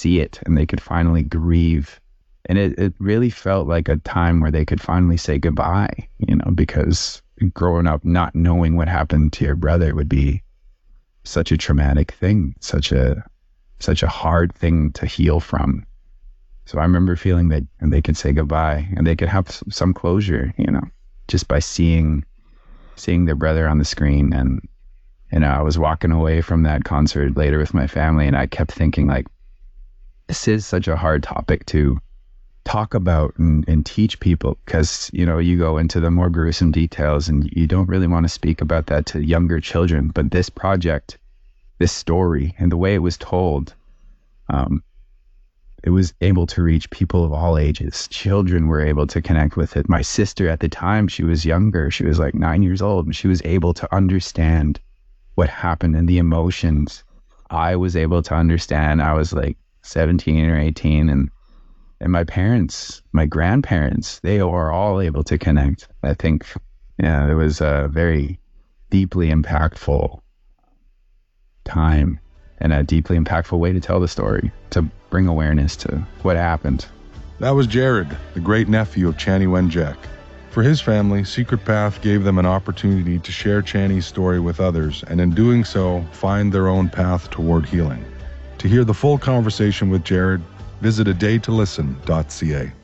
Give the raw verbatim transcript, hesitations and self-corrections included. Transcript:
see it and they could finally grieve. And it, it really felt like a time where they could finally say goodbye, you know, because growing up not knowing what happened to your brother would be such a traumatic thing, such a such a hard thing to heal from. So I remember feeling that and they could say goodbye and they could have some closure, you know, just by seeing seeing their brother on the screen. And you know, I was walking away from that concert later with my family, and I kept thinking, like, this is such a hard topic to talk about and, and teach people, because, you know, you go into the more gruesome details and you don't really want to speak about that to younger children. But this project, this story, and the way it was told, um, it was able to reach people of all ages. Children were able to connect with it. My sister at the time, she was younger. She was like nine years old, and she was able to understand what happened and the emotions. I was able to understand. I was like seventeen or eighteen, and and my parents, my grandparents, they were all able to connect. I think, yeah, it was a very deeply impactful time and a deeply impactful way to tell the story, to bring awareness to what happened. That was Jared, the great nephew of Chanie Wenjack. For his family, Secret Path gave them an opportunity to share Chanie's story with others, and in doing so, find their own path toward healing. To hear the full conversation with Jared, visit a day to listen dot c a.